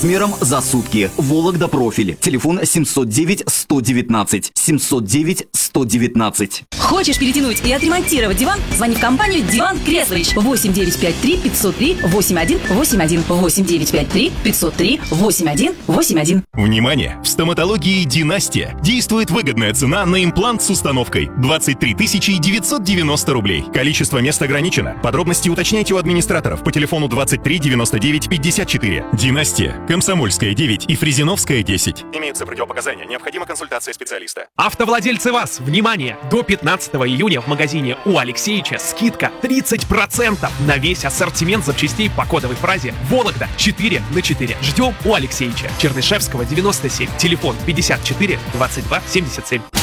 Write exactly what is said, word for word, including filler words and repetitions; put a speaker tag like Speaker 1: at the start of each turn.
Speaker 1: Размером за сутки. Вологда профиль. Телефон семьсот девять сто девятнадцать. семьсот девять сто девятнадцать.
Speaker 2: Хочешь перетянуть и отремонтировать диван? Звони в компанию «Диван Креслович». восемь девять пять три пятьсот три восемь один восемь один. восемь девять пять три пятьсот три восемь один восемь один.
Speaker 3: Внимание! В стоматологии «Династия» действует выгодная цена на имплант с установкой двадцать три тысячи девятьсот девяносто рублей. Количество мест ограничено. Подробности уточняйте у администраторов по телефону двадцать три девяносто девять пятьдесят четыре. «Династия», Комсомольская девять и Фрезеновская десять. Имеются противопоказания. Необходима консультация специалиста.
Speaker 4: Автовладельцы ВАЗ, внимание! До пятнадцатого июня в магазине у Алексеевича скидка тридцать процентов на весь ассортимент запчастей по кодовой фразе «Вологда четыре на четыре». Ждем у Алексеевича. Чернышевского, девяносто семь. Телефон пятьдесят четыре двадцать два семьдесят семь.